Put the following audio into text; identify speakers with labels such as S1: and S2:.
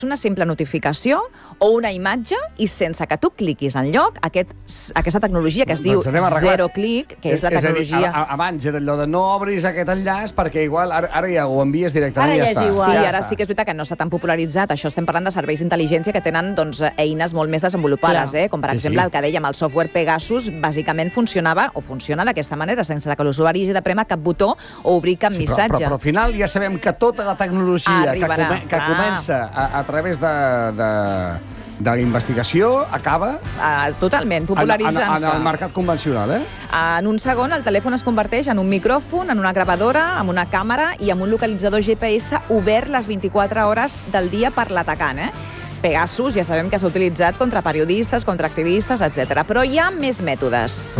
S1: una simple notificació o una imatge i sense que tu cliquis enlloc, aquesta tecnologia que es diu Zero Click, que és la tecnologia...
S2: Abans era allò de no obris aquest enllaç perquè igual ara ja ho envies directament i ja està.
S1: Sí, ara sí que és veritat que no s'ha tan popularitzat. Això estem parlant de serveis d'intel·ligència que tenen eines molt més desenvolupades, com per exemple el que dèiem, el software Pegasus, bàsicament funcionava o funciona d'aquesta manera, sense que l'usuari hagi de prémer cap botó o obrir cap missatge.
S2: Però al final ja sabem que tota la tecnologia que comença a través de la investigació acaba...
S1: Totalment, popularitzant-se.
S2: En el mercat convencional,
S1: En un segon, el telèfon es converteix en un micròfon, en una gravadora, en una càmera i en un localitzador GPS obert les 24 hores del dia per l'atacant, Pegasus ja sabem que s'ha utilitzat contra periodistes, contra activistes, etc. Però hi ha més mètodes.